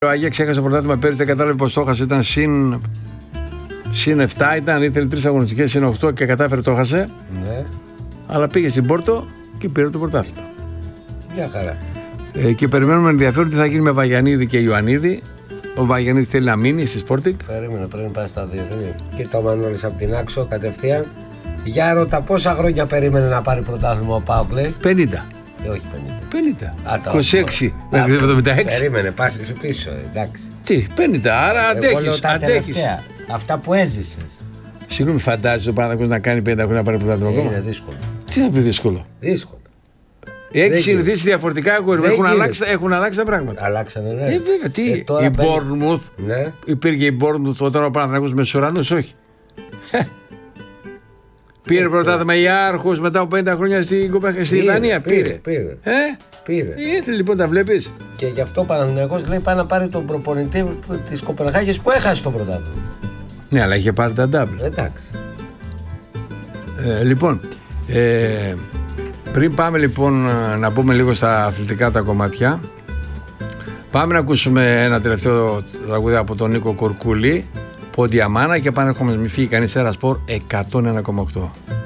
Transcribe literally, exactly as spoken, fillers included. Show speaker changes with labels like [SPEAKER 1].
[SPEAKER 1] Ο Αγία ξέχασε το πρωτάθλημα πέρυσι, δεν κατάλαβε πως το έχασε. Ήταν συν, συν επτά, ήταν, ήθελε τρεις αγωνιστικές, συν οκτώ και κατάφερε το έχασε.
[SPEAKER 2] Ναι.
[SPEAKER 1] Αλλά πήγε στην Πόρτο και πήρε το πρωτάθλημα.
[SPEAKER 2] Μια χαρά.
[SPEAKER 1] Ε, και περιμένουμε ενδιαφέρον τι θα γίνει με Βαγιανίδη και Ιωαννίδη. Ο Βαγιανίδη θέλει να μείνει στη Sporting.
[SPEAKER 2] Περίμενε, πρέπει να πάει στα διεθνή. Και το Μανώλης από την Άξο κατευθείαν. Για ρώτα πόσα χρόνια περίμενε να πάρει πρωτάθλημα ο Παύλε.
[SPEAKER 1] πενήντα.
[SPEAKER 2] Ε, όχι πενήντα.
[SPEAKER 1] πενήντα.
[SPEAKER 2] Α, το
[SPEAKER 1] είκοσι έξι.
[SPEAKER 2] Α,
[SPEAKER 1] εβδομήντα έξι.
[SPEAKER 2] Περίμενε, πας εσύ πίσω, εντάξει.
[SPEAKER 1] Τι, πενήντα. Άρα αντέχεις. αντέχεις.
[SPEAKER 2] Αυτά που έζησες.
[SPEAKER 1] Συγγνώμη, φαντάζεσαι ο Παναθηναϊκός να κάνει πενήντα χρόνια να πάρει πρωτάθλημα ακόμα.
[SPEAKER 2] Είναι δύσκολο.
[SPEAKER 1] Τι θα πει δύσκολο.
[SPEAKER 2] Δύσκολο.
[SPEAKER 1] Έχει συνηθίσει διαφορετικά. Έχουν αλλάξει, έχουν αλλάξει τα πράγματα.
[SPEAKER 2] Αλλάξανε, ναι.
[SPEAKER 1] Ε, βέβαια, τι.
[SPEAKER 2] Ε,
[SPEAKER 1] η Bournemouth.
[SPEAKER 2] Ναι.
[SPEAKER 1] Υπήρχε η Bournemouth όταν ο Παναθηναϊκός Μεσουρανός, όχι. Πήρε πρωτάθλημα η Άρχος μετά από πενήντα χρόνια στην στη Δανία.
[SPEAKER 2] Πήρε. Πήρε.
[SPEAKER 1] Ε?
[SPEAKER 2] Πήρε.
[SPEAKER 1] Ήθελε λοιπόν, τα βλέπεις.
[SPEAKER 2] Και γι' αυτό ο Παναθηναϊκός λέει πάει να πάρει τον προπονητή της Κοπενχάγης που έχασε το πρωτάθλημα.
[SPEAKER 1] Ναι, αλλά είχε πάρει τα double.
[SPEAKER 2] Εντάξει.
[SPEAKER 1] Ε, λοιπόν, ε, πριν πάμε λοιπόν να πούμε λίγο στα αθλητικά τα κομμάτια, πάμε να ακούσουμε ένα τελευταίο τραγούδι από τον Νίκο Κορκούλη, Πόντια Μάνα, και πάνε έρχομαι μη φύγει κανείς, Ένα Σπορ εκατόν ένα κόμμα οκτώ.